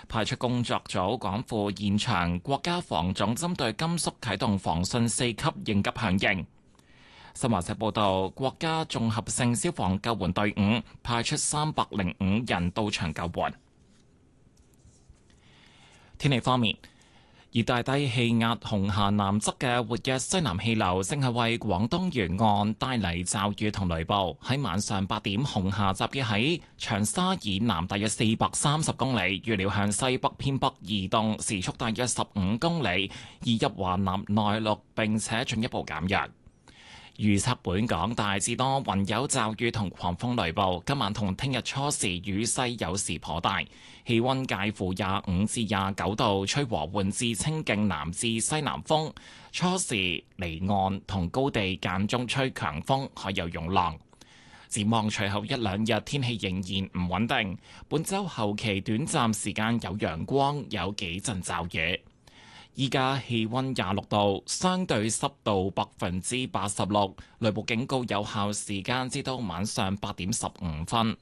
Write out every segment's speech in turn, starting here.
派出工作組趕赴現場。國家防總針對甘肅啟動防汛4級應急響應。新華社報道，國家綜合性消防救援隊伍派出305人到場救援。天氣方面，熱帶低氣壓紅霞南側嘅活躍西南氣流正係為廣東沿岸帶嚟驟雨同雷暴。喺晚上8點，紅霞集結喺長沙以南大約430公里，預料向西北偏北移動，時速大約15公里，移入華南內陸並且進一步減弱。預測本港大致多雲有驟雨同狂風雷暴，今晚同聽日初時雨勢有時頗大，氣溫介乎25至29度，吹和緩至清勁南至西南風，初時離岸同高地間中吹強風，海有湧浪。展望隨後一兩日天氣仍然唔穩定，本週後期短暫時間有陽光，有幾陣驟雨。依家氣溫26度，相對濕度86%，雷暴警告有效時間至到晚上8點15分。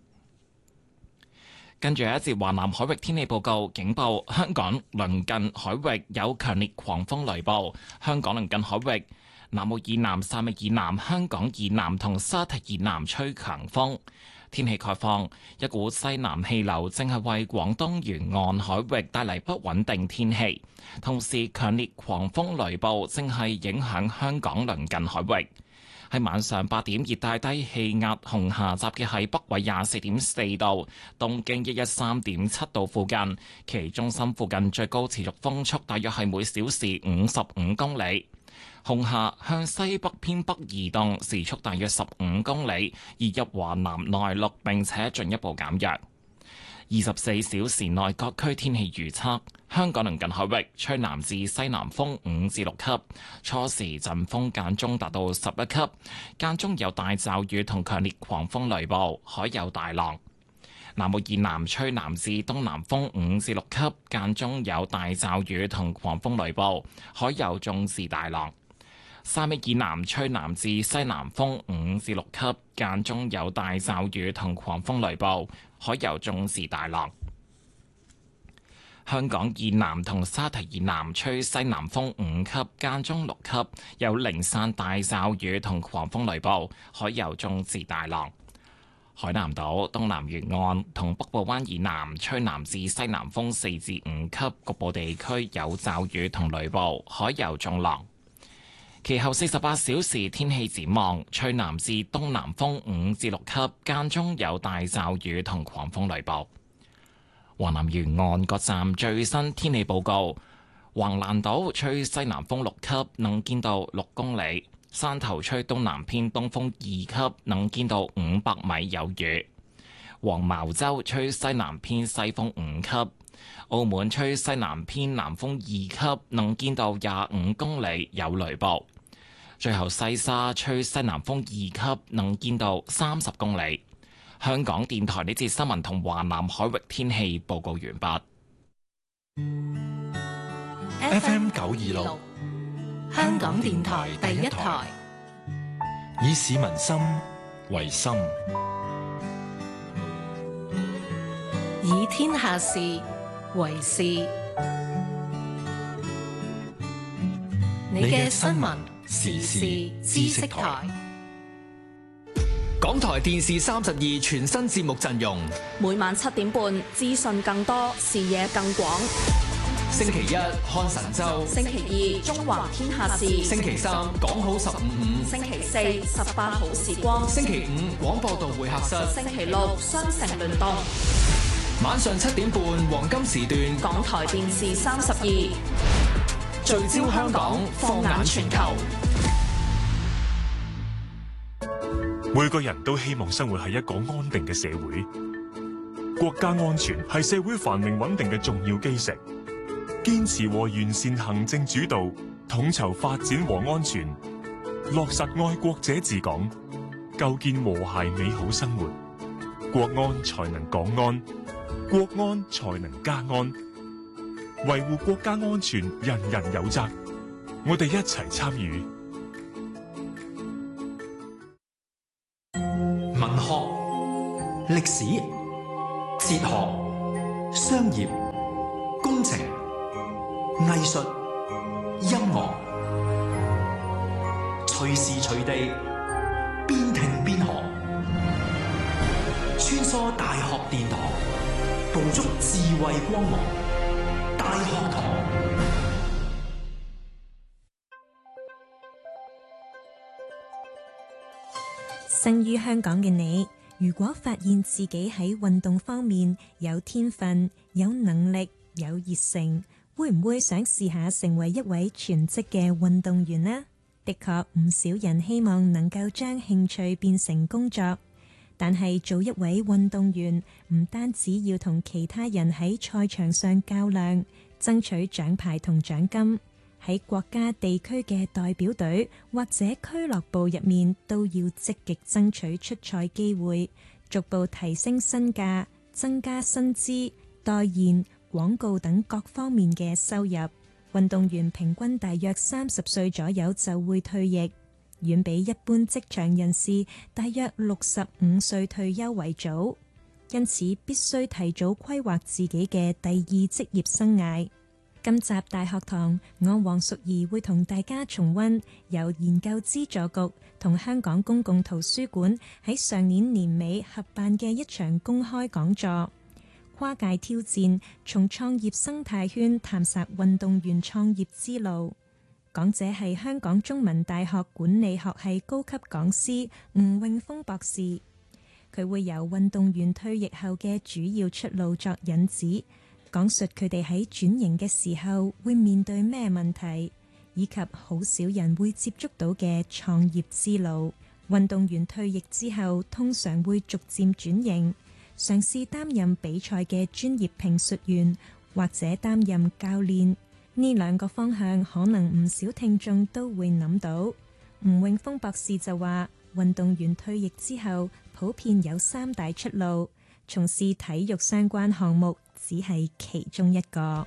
跟住一節華南海域天氣報告，警報：香港鄰近海域有強烈狂風雷暴，香港鄰近海域南澳以南、汕尾以南、香港以南同沙堤以南吹強風。天氣概況，一股西南氣流正係為廣東沿岸海域帶嚟不穩定天氣，同時強烈狂風雷暴正係影響香港鄰近海域。喺晚上8點，熱帶低氣壓紅霞集結喺北緯24.4度、東經113.7度附近，其中心附近最高持續風速大約係每小時55公里。紅霞向西北偏北移動，時速大約15公里，移入華南內陸並且進一步減弱。24小時內各區天氣預測：香港鄰近海域吹南至西南風5至6級，初時陣風間中達到11級，間中有大驟雨同強烈狂風雷暴，海有大浪。南澳以南吹南至東南風5至6級，間中有大驟雨同狂風雷暴，海有中至大浪。汕尾以南吹南至西南風5至6級，間中有大驟雨同狂風雷暴，海有中至大浪。香港以南同沙堤以南吹西南風5級，間中6級，有零散大驟雨同狂風雷暴，海有中至大浪。海南島東南沿岸同北部灣以南吹南至西南風4至5級，局部地區有驟雨同雷暴，海有中浪。其後48小時天氣展望，吹南至東南風5至6級，間中有大驟雨同狂風雷暴。華南沿岸各站最新天氣報告：橫瀾島吹西南風6級，能見度6公里；汕頭吹東南偏東風2級，能見度500米有雨；黃茅洲吹西南偏西風5級；澳門吹西南偏南風2級，能見度25公里有雷暴。最後西沙吹西南風2級，能見度30公里。香港電台呢節新聞同華南海域天氣報告完畢。FM 926，香港電台第一台，以市民心為心， 以天下事為事。你嘅新聞時事知識台。 港台電視32全新節目陣容， 每晚7點半，資訊更多，視野更廣。 星期一看神州， 星期二中華天下事， 星期三講好155， 星期四18好時光， 星期五廣播道會客室， 星期六雙城聯動。 晚上7點半黃金時段， 港台電視32 聚焦香港，放眼全球。 每個人都希望生活喺一個安定嘅社會，國家安全係社會繁榮穩定嘅重要基石。堅持和完善行政主導，統籌發展和安全，落實愛國者治港，構建和諧美好生活。國安才能港安，國安才能家安。維護國家安全，人人有責。我哋一齊參與。 文學、歷史、哲學、商業、 工程、藝術、音樂，隨時隨地邊聽邊學，穿梭大學殿堂，捕捉智慧光芒。大學堂。 生於香港嘅你，如果發現自己喺運動方面有天分、有能力、有熱誠，會唔會想試下成為一位全職嘅運動員呢？的確，唔少人希望能夠將興趣變成工作，但係做一位運動員，唔單止要同其他人喺賽場上較量，爭取獎牌同獎金，喺國家地區嘅代表隊或者俱樂部入面都要積極爭取出賽機會，逐步提升身價，增加薪資、代言、廣告等各方面嘅收入。運動員平均大約30歲左右就會退役，遠比一般職場人士大約65歲退休為早，因此必須提早規劃自己嘅第二職業生涯。今集大學堂，我黃淑儀會同大家重溫由研究資助局同香港公共圖書館喺上年年尾合辦嘅一場公開講座，跨界挑戰，從創業生態圈探索運動員創業之路。講者係香港中文大學管理學系高級講師吳永峰博士，佢會由運動員退役後嘅主要出路作引子，講述佢哋喺轉型嘅時候會面對咩問題，以及好少人會接觸到嘅創業之路。運動員退役之後，通常會逐漸轉型，嘗試擔任比賽嘅專業評述員，或者擔任教練。呢兩個方向可能唔少聽眾都會諗到。吳永峰博士就話，運動員退役之後，普遍有3大出路，從事體育相關項目只係其中一個。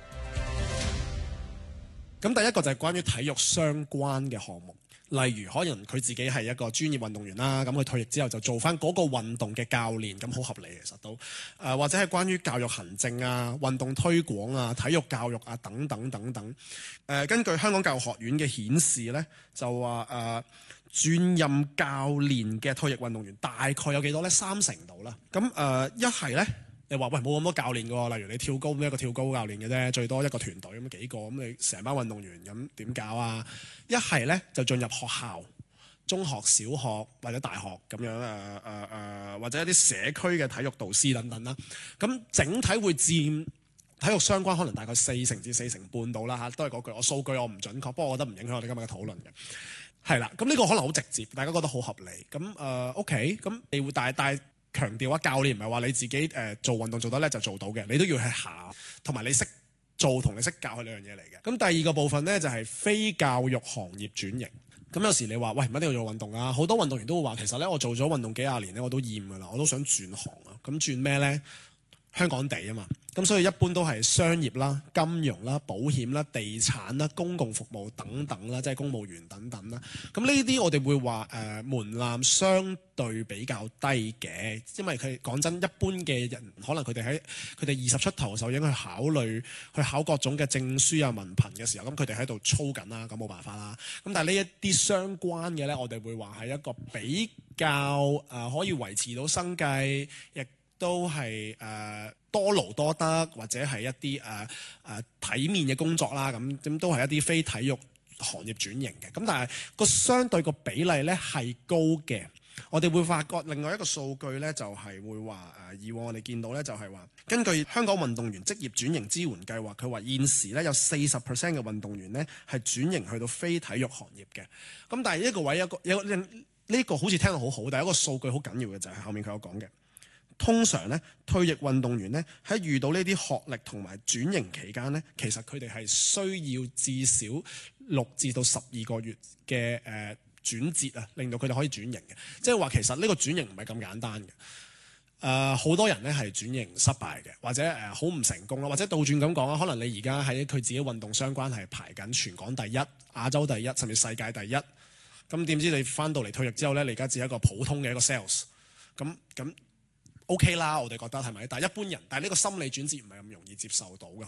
咁第一個就係關於體育相關嘅項目，例如可能佢自己係一個專業運動員啦，咁佢退役之後就做翻嗰個運動嘅教練，咁好合理其實都。或者係關於教育行政啊、運動推廣啊、體育教育啊等等等等。根據香港教育學院嘅顯示呢，就話轉任教練嘅退役運動員大概有幾多呢？30%度啦。咁一係呢。你話喂，冇咁多教練嘅喎，例如你跳高一個跳高教練嘅啫，最多一個團隊咁幾個，咁你成班運動員咁點搞啊？一係呢，就進入學校、中學、小學或者大學咁樣或者一啲社區嘅體育導師等等啦。咁整體會佔體育相關可能大概40%至40.5%到啦嚇，都係嗰句，我數據我唔準確，不過我覺得唔影響我哋今日嘅討論嘅。係啦，咁呢個可能好直接，大家覺得好合理。咁OK，咁你會但係強調話教練唔係話你自己做運動做得叻就做到嘅，你都要去考，同埋你識做同你識教係兩樣嘢嚟嘅。咁第二個部分呢，就係非教育行業轉型。咁有時你話喂，唔一定要做運動啊，好多運動員都會話其實呢，我做咗運動幾廿年呢，我都厭㗎啦，我都想轉行啊。咁轉咩呢？香港地啊嘛，咁所以一般都係商業啦、金融啦、保險啦、地產啦、公共服務等等啦，即係公務員等等啦。咁呢啲我哋會話門檻相對比較低嘅，因為佢講真，一般嘅人可能佢哋20出頭就已經去考各種嘅證書啊、文憑嘅時候，咁佢哋喺度操緊啦，咁冇辦法啦。咁但係呢一啲相關嘅呢，我哋會話係一個比較可以維持到生計，亦都係多勞多得，或者係一啲體面嘅工作啦，咁都係一啲非體育行業轉型嘅。咁但係個相對個比例呢係高嘅。我哋會發覺另外一個數據呢，就係會話以往我哋見到呢，就係話根據香港運動員職業轉型支援計劃，佢話現時呢有40% 嘅運動員呢係轉型去到非體育行業嘅。咁但係一個位呢個好似聽到好好，但係一個數據好緊要嘅就係後面佢有講嘅。通常咧，退役運動員咧喺遇到呢啲學歷同埋轉型期間咧，其實佢哋係需要至少6至到12個月嘅轉折啊，令到佢哋可以轉型嘅。即係話其實呢個轉型唔係咁簡單嘅。好多人咧係轉型失敗嘅，或者好唔成功啦，或者倒轉咁講啊，可能你而家喺佢自己運動相關係排緊全港第一、亞洲第一，甚至世界第一。咁點知你翻到嚟退役之後咧，你而家只係一個普通嘅一個 sales。咁OK 啦，我哋覺得係咪？但係一般人，但係呢個心理轉折唔係咁容易接受到嘅，